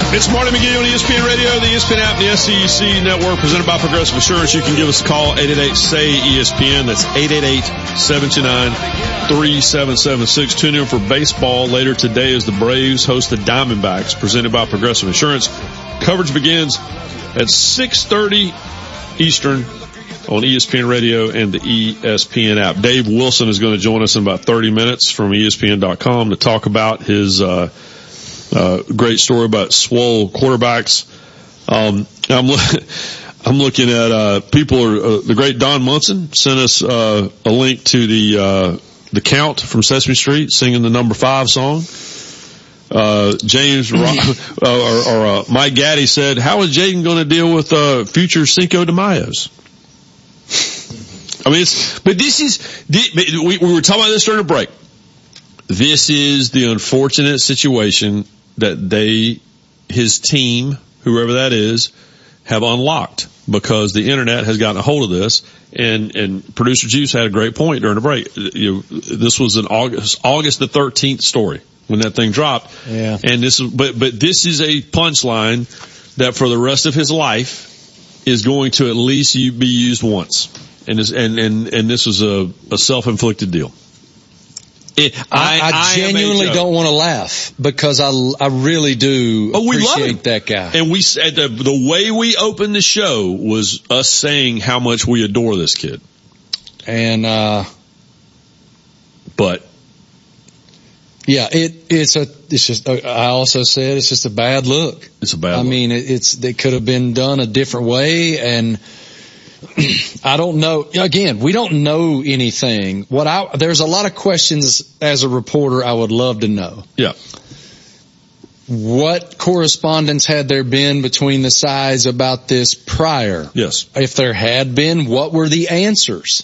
It's Marty McGee on ESPN Radio, the ESPN app, and the SEC Network, presented by Progressive Insurance. You can give us a call, 888-SAY-ESPN. That's 888-729-3776. Tune in for baseball later today as the Braves host the Diamondbacks, presented by Progressive Insurance. Coverage begins at 6:30 Eastern on ESPN Radio and the ESPN app. Dave Wilson is going to join us in about 30 minutes from ESPN.com to talk about his great story about swole quarterbacks. I'm looking at people. The great Don Munson sent us a link to the Count from Sesame Street singing the number 5 song. James Mike Gaddy said, "How is Jaden going to deal with future Cinco de Mayos?" I mean, we were talking about this during the break. This is the unfortunate situation that his team, whoever that is, have unlocked because the internet has gotten a hold of this. And producer Juice had a great point during the break. This was an August the 13th story when that thing dropped. Yeah. And but this is a punchline that for the rest of his life is going to at least be used once. And this was a self-inflicted deal. I genuinely don't want to laugh because I really do appreciate that guy. And we said the way we opened the show was us saying how much we adore this kid. And but yeah, it's just I also said it's just a bad look. It's a bad look. I mean, it could have been done a different way, and I don't know. Again, we don't know anything. There's a lot of questions as a reporter I would love to know. Yeah. What correspondence had there been between the sides about this prior? Yes. If there had been, what were the answers?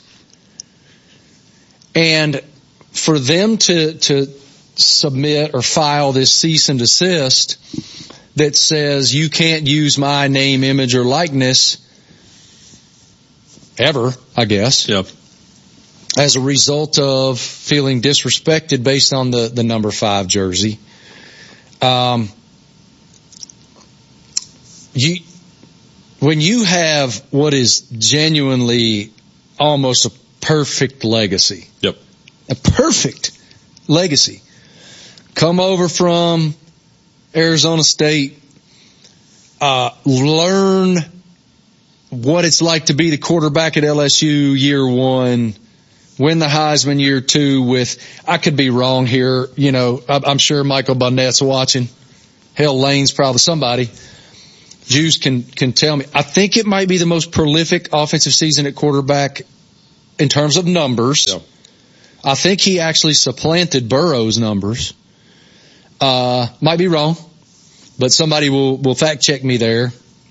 And for them to submit or file this cease and desist that says you can't use my name, image, or likeness ever, I guess. Yep. As a result of feeling disrespected based on the number 5 jersey. When you have what is genuinely almost a perfect legacy. Yep. A perfect legacy. Come over from Arizona State, learn what it's like to be the quarterback at LSU year 1, win the Heisman year 2 with, I could be wrong here, I'm sure Michael Bunnett's watching. Hell, Lane's probably somebody. Juice can tell me. I think it might be the most prolific offensive season at quarterback in terms of numbers. Yeah. I think he actually supplanted Burrow's numbers. Might be wrong, but somebody will fact check me there.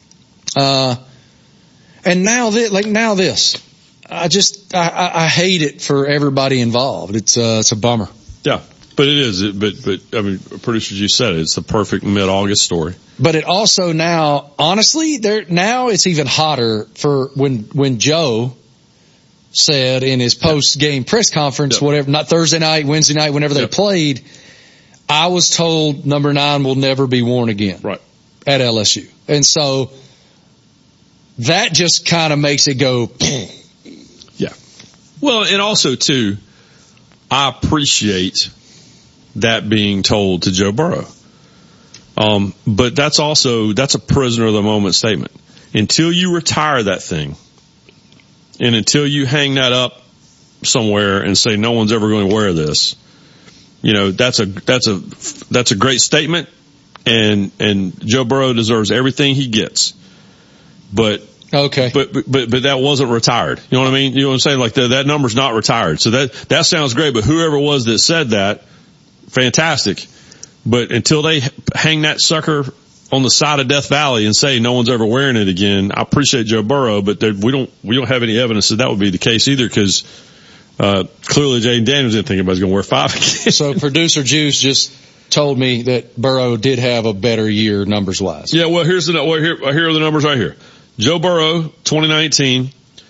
And now this, I hate it for everybody involved. It's a bummer. Yeah, but it is. But I mean, producers, you said it. It's the perfect mid-August story. But it also now, honestly, now it's even hotter for when Joe said in his post-game press conference, whatever, not Thursday night, Wednesday night, whenever they played, I was told number 9 will never be worn again. Right. At LSU. And so that just kind of makes it go. Yeah. Well, and also too, I appreciate that being told to Joe Burrow. But that's a prisoner of the moment statement. Until you retire that thing, and until you hang that up somewhere and say no one's ever going to wear this, that's a great statement, and Joe Burrow deserves everything he gets. But okay. But that wasn't retired. You know what I mean? You know what I'm saying? Like that number's not retired. So that sounds great, but whoever it was that said that, fantastic. But until they hang that sucker on the side of Death Valley and say no one's ever wearing it again, I appreciate Joe Burrow, but we don't have any evidence that would be the case either, because clearly Jaden Daniels didn't think anybody's going to wear 5 again. So producer Juice just told me that Burrow did have a better year numbers wise. Yeah, well here are the numbers right here. Joe Burrow, 2019,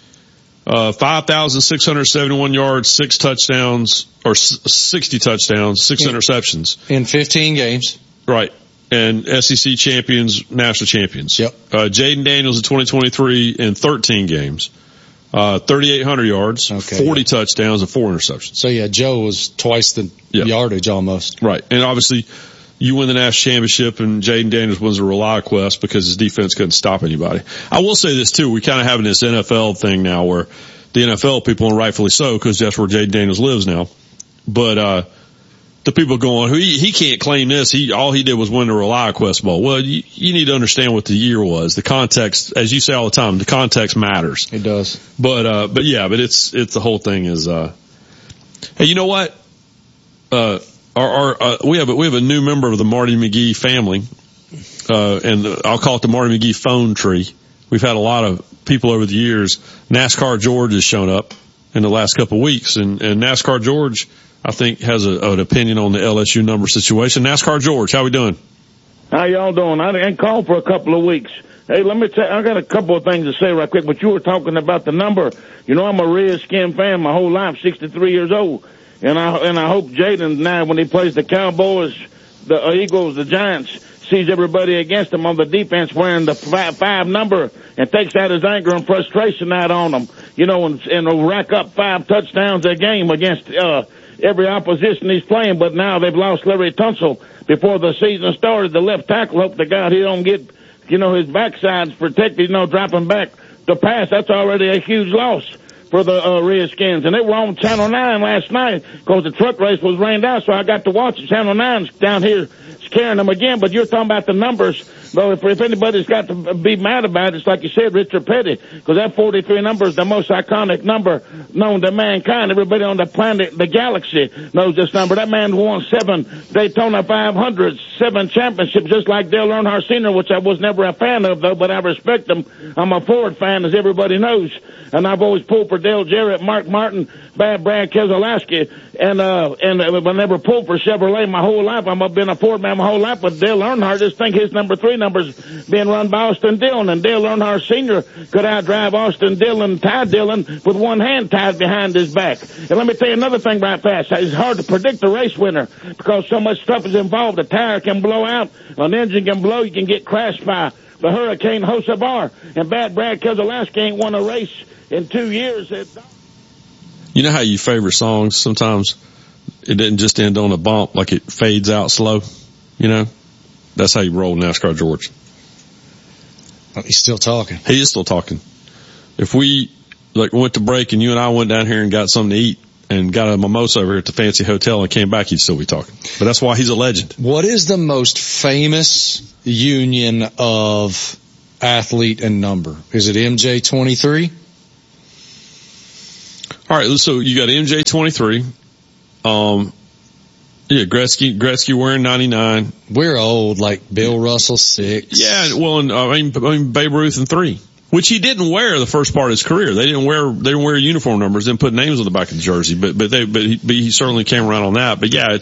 5,671 yards, 6 touchdowns, or 60 touchdowns, 6 interceptions. In 15 games. Right. and SEC champions, national champions. Yep. Jaden Daniels in 2023 in 13 games. 3,800 yards, 40 touchdowns, and 4 interceptions. So yeah, Joe was twice the yardage almost. Right. And obviously you win the national championship and Jaden Daniels wins the ReliQuest because his defense couldn't stop anybody. I will say this too. We kind of having this NFL thing now where the NFL people, and rightfully so, because that's where Jaden Daniels lives now. But, the people going, he can't claim this. All he did was win the ReliQuest Bowl. Well, you need to understand what the year was. The context, as you say all the time, the context matters. It does. But it's the whole thing is, hey, you know what? We have a new member of the Marty McGee family, and I'll call it the Marty McGee phone tree. We've had a lot of people over the years. NASCAR George has shown up in the last couple of weeks, and NASCAR George, I think, has an opinion on the LSU number situation. NASCAR George, how we doing? How y'all doing? I didn't call for a couple of weeks. Hey, let me tell you, I got a couple of things to say right quick, but you were talking about the number. You know, I'm a Redskin fan my whole life, 63 years old. And I hope Jaden now, when he plays the Cowboys, the Eagles, the Giants, sees everybody against him on the defense wearing the 5 number and takes out his anger and frustration out on them, you know, and will rack up 5 touchdowns a game against, every opposition he's playing. But now they've lost Larry Tunsil before the season started. The left tackle, hope to God he don't get, you know, his backside's protected, you know, dropping back to pass. That's already a huge loss for the Redskins. And they were on Channel 9 last night because the truck race was rained out, so I got to watch it. Channel 9's down here scaring them again. But you're talking about the numbers. Well, if anybody's got to be mad about it, it's like you said, Richard Petty, because that 43 number is the most iconic number known to mankind. Everybody on the planet, the galaxy, knows this number. That man won 7 Daytona 500s, 7 championships, just like Dale Earnhardt Sr., which I was never a fan of, though, but I respect him. I'm a Ford fan, as everybody knows, and I've always pulled for Dale Jarrett, Mark Martin, Brad Keselowski, and I never pulled for Chevrolet my whole life. I've been a Ford man my whole life, but Dale Earnhardt, just think his number 3 number's being run by Austin Dillon, and Dale Earnhardt Sr. could outdrive Austin Dillon, Ty Dillon, with one hand tied behind his back. And let me tell you another thing right fast. It's hard to predict the race winner because so much stuff is involved. A tire can blow out, an engine can blow, you can get crashed by the Hurricane Hocevar, and Brad Keselowski ain't won a race in 2 years. You know how you favor songs? Sometimes it didn't just end on a bump, like it fades out slow, you know? That's how you roll NASCAR George. He's still talking. He is still talking. If we went to break and you and I went down here and got something to eat and got a mimosa over here at the fancy hotel and came back, he'd still be talking. But that's why he's a legend. What is the most famous union of athlete and number? Is it MJ23? All right, so you got MJ23. Yeah, Gretzky wearing 99. We're old, like Bill Russell 6. Yeah, well, and, I mean Babe Ruth in 3, which he didn't wear the first part of his career. They didn't wear uniform numbers, didn't put names on the back of the jersey, but he certainly came around on that. But yeah,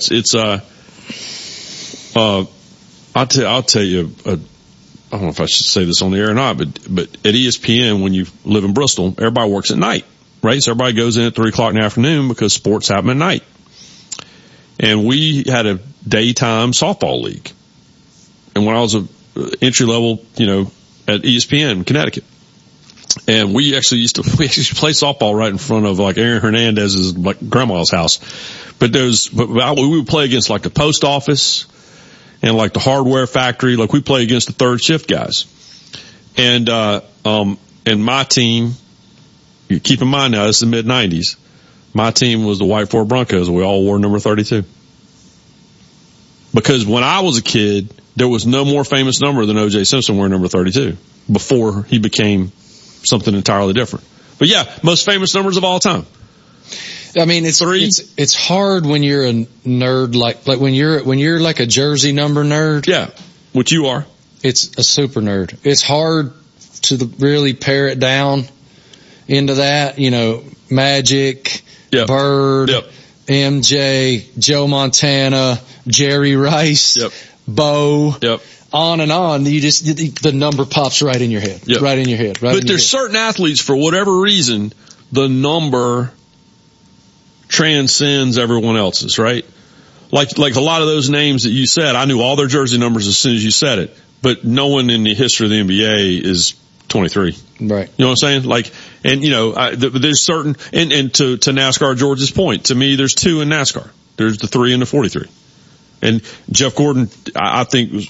I'll tell you, I don't know if I should say this on the air or not, but at ESPN, when you live in Bristol, everybody works at night, right? So everybody goes in at 3:00 in the afternoon because sports happen at night. And we had a daytime softball league. And when I was entry level, you know, at ESPN, Connecticut. And we actually used to play softball right in front of like Aaron Hernandez's like grandma's house. But we would play against like the post office and like the hardware factory. Like we play against the third shift guys. And my team, you keep in mind now, this is the mid 90s. My team was the White Ford Broncos. We all wore number 32. Because when I was a kid, there was no more famous number than O.J. Simpson wearing number 32 before he became something entirely different. But yeah, most famous numbers of all time. I mean, it's hard when you're a nerd, like when you're like a jersey number nerd. Yeah, which you are. It's a super nerd. It's hard to really pare it down into that, you know, Magic, yep. Bird, yep. MJ, Joe Montana, Jerry Rice, yep. Bo, yep. on and on. The number pops right in your head. Yep. Right in your head. Right. But there's certain athletes, for whatever reason, the number transcends everyone else's, right? like a lot of those names that you said, I knew all their jersey numbers as soon as you said it, but no one in the history of the NBA is 23. Right. You know what I'm saying? Like, and there's certain, and to NASCAR George's point, to me, there's two in NASCAR. There's the 3 and the 43. And Jeff Gordon, I think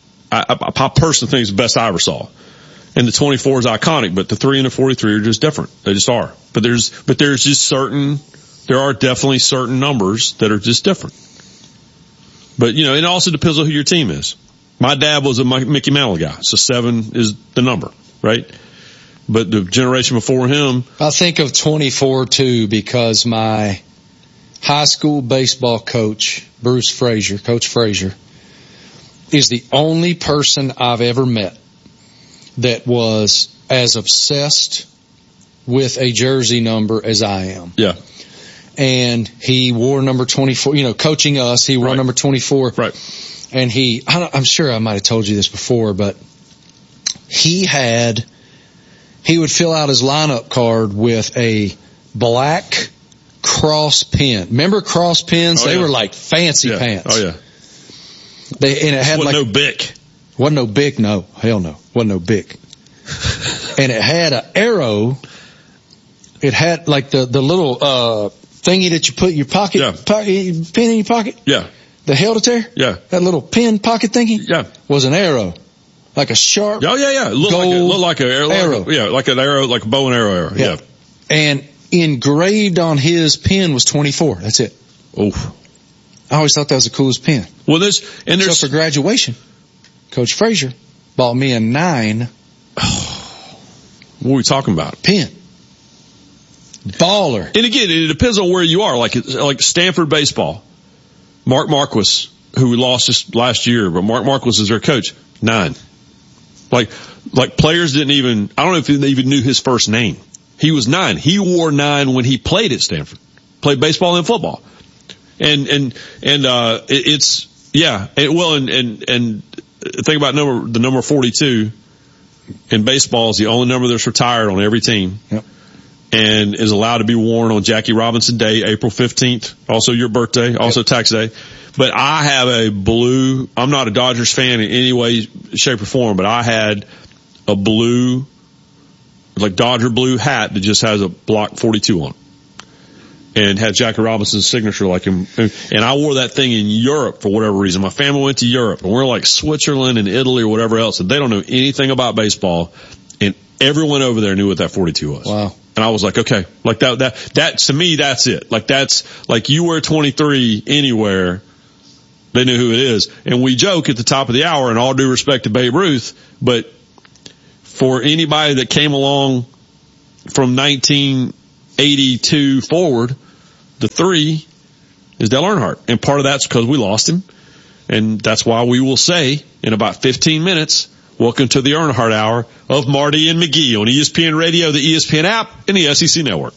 I personally think is the best I ever saw. And the 24 is iconic, but the 3 and the 43 are just different. They just are. But there are definitely certain numbers that are just different. But, it also depends on who your team is. My dad was a Mickey Mantle guy, so 7 is the number, right? But the generation before him. I think of 24 too, because my high school baseball coach, Coach Frazier, is the only person I've ever met that was as obsessed with a jersey number as I am. Yeah. And he wore number 24, coaching us, he wore number 24. Right. And I'm sure I might have told you this before, but he would fill out his lineup card with a black cross pen. Remember cross pens? They were like fancy pants. Oh yeah. And it had no Bic. Wasn't no Bic, no. Hell no. Wasn't no Bic. And it had an arrow. It had like the little, thingy that you put in your pocket, pin in your pocket. Yeah. The held it there. Yeah. That little pin pocket thingy. Yeah. Was an arrow. Like a sharp. Oh yeah. It looked like an arrow. Like an arrow, like a bow and arrow. Yeah. And engraved on his pen was 24. That's it. Oof. I always thought that was the coolest pen. Well, so for graduation, Coach Frazier bought me a 9. What are we talking about? Pen. Baller. And again, it depends on where you are. Like Stanford baseball. Mark Marquis, who we lost just last year, but Mark Marquis is their coach. 9. Like players didn't even, I don't know if they even knew his first name. He was 9. He wore 9 when he played at Stanford. Played baseball and football. And it's, yeah. And think about the number 42 in baseball is the only number that's retired on every team. Yep. And is allowed to be worn on Jackie Robinson Day, April 15th, also your birthday, also tax day. But I have a blue, I'm not a Dodgers fan in any way, shape, or form, but I had a blue, like Dodger blue hat that just has a block 42 on it. And had Jackie Robinson's signature like him. And I wore that thing in Europe for whatever reason. My family went to Europe, and we're like Switzerland and Italy or whatever else, and they don't know anything about baseball. And everyone over there knew what that 42 was. Wow. And I was like, okay, like that to me, that's it. Like that's, like you wear 23 anywhere, they knew who it is. And we joke at the top of the hour, and all due respect to Babe Ruth, but for anybody that came along from 1982 forward, the 3 is Dale Earnhardt. And part of that's because we lost him. And that's why we will say in about 15 minutes, welcome to the Earnhardt Hour of Marty and McGee on ESPN Radio, the ESPN app, and the SEC Network.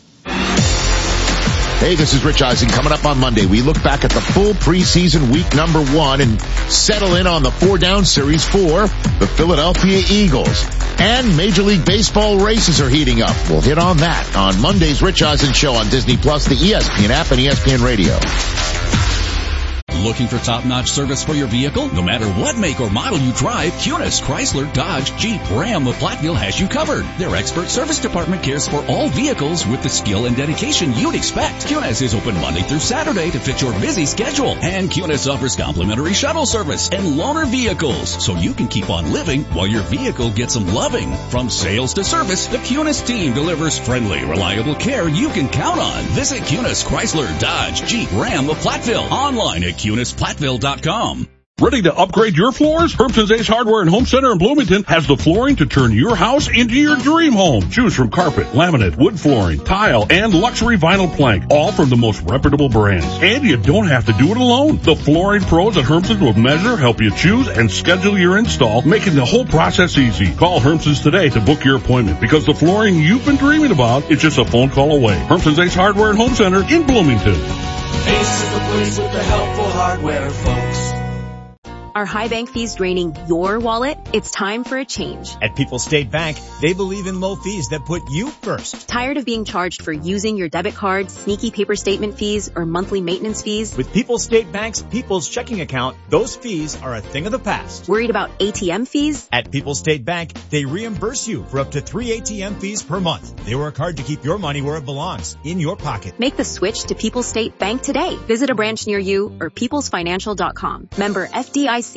Hey, this is Rich Eisen. Coming up on Monday, we look back at the full preseason week number 1 and settle in on the 4-down series for the Philadelphia Eagles. And Major League Baseball races are heating up. We'll hit on that on Monday's Rich Eisen Show on Disney Plus, the ESPN app, and ESPN Radio. Looking for top-notch service for your vehicle? No matter what make or model you drive, Cunis, Chrysler, Dodge, Jeep, Ram, or Platteville has you covered. Their expert service department cares for all vehicles with the skill and dedication you'd expect. Cunis is open Monday through Saturday to fit your busy schedule. And Cunis offers complimentary shuttle service and loaner vehicles, so you can keep on living while your vehicle gets some loving. From sales to service, the Cunis team delivers friendly, reliable care you can count on. Visit Cunis, Chrysler, Dodge, Jeep, Ram, or Platteville online at CunisPlatteville.com. Ready to upgrade your floors? Hermson's Ace Hardware and Home Center in Bloomington has the flooring to turn your house into your dream home. Choose from carpet, laminate, wood flooring, tile, and luxury vinyl plank, all from the most reputable brands. And you don't have to do it alone. The flooring pros at Hermson's will measure, help you choose, and schedule your install, making the whole process easy. Call Hermson's today to book your appointment, because the flooring you've been dreaming about is just a phone call away. Hermson's Ace Hardware and Home Center in Bloomington. Ace is the place with the helpful hardware, folks. Are high bank fees draining your wallet? It's time for a change. At People's State Bank, they believe in low fees that put you first. Tired of being charged for using your debit card, sneaky paper statement fees, or monthly maintenance fees? With People's State Bank's People's Checking Account, those fees are a thing of the past. Worried about ATM fees? At People's State Bank, they reimburse you for up to 3 ATM fees per month. They work hard to keep your money where it belongs, in your pocket. Make the switch to People's State Bank today. Visit a branch near you or peoplesfinancial.com. Member FDIC.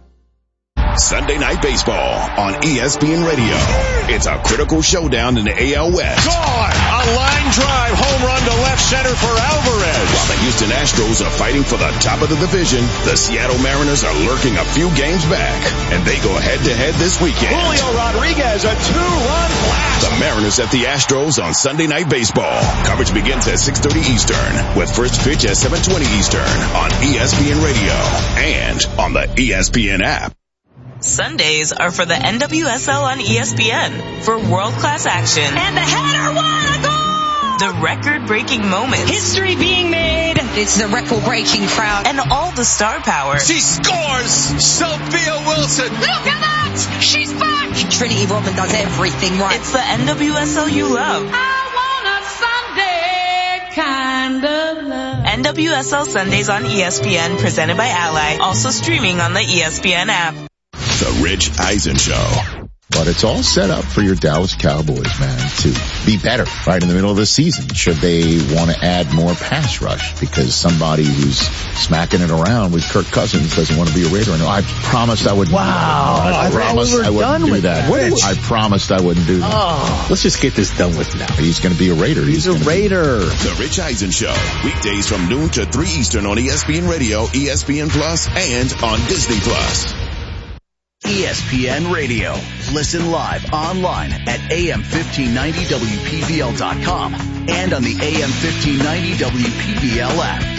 Sunday Night Baseball on ESPN Radio. It's a critical showdown in the AL West. Gone! A line drive home run to left center for Alvarez. While the Houston Astros are fighting for the top of the division, the Seattle Mariners are lurking a few games back, and they go head-to-head this weekend. Julio Rodriguez, a 2-run blast. The Mariners at the Astros on Sunday Night Baseball. Coverage begins at 6:30 Eastern, with first pitch at 7:20 Eastern on ESPN Radio and on the ESPN app. Sundays are for the NWSL on ESPN for world-class action. And the header, what a goal! The record-breaking moments. History being made. It's the record-breaking crowd. And all the star power. She scores! Sophia Wilson! Look at that! She's back! Trinity Rodman does everything right. It's the NWSL you love. I want a Sunday kind of love. NWSL Sundays on ESPN, presented by Ally. Also streaming on the ESPN app. The Rich Eisen Show. But it's all set up for your Dallas Cowboys, man, to be better right in the middle of the season. Should they want to add more pass rush because somebody who's smacking it around with Kirk Cousins doesn't want to be a Raider? No, I promised I wouldn't. Wow. I promised I wouldn't do that. I promised I wouldn't do that. Oh. Let's just get this done with now. He's going to be a Raider. He's a Raider. The Rich Eisen Show. Weekdays from noon to 3 Eastern on ESPN Radio, ESPN Plus, and on Disney Plus. ESPN Radio. Listen live online at AM1590WPVL.com and on the AM1590 WPVL app.